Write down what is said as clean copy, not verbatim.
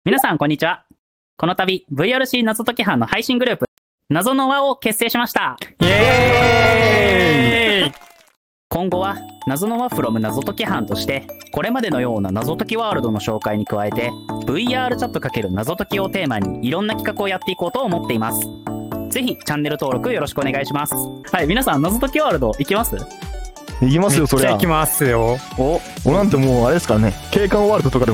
皆さんこんにちは。この度 VRC 謎解き班の配信グループ謎の輪を結成しました。 イエーイ。 今後は謎の輪 from 謎解き班としてこれまでのような謎解きワールドの紹介に加えて VR チャット×謎解きをテーマにいろんな企画をやっていこうと思っています。ぜひチャンネル登録よろしくお願いします。はい、皆さん謎解きワールド行きます？ 行きますよ、そりゃ。 行きますよ。 俺なんてもうあれですからね、景観ワールドとかでも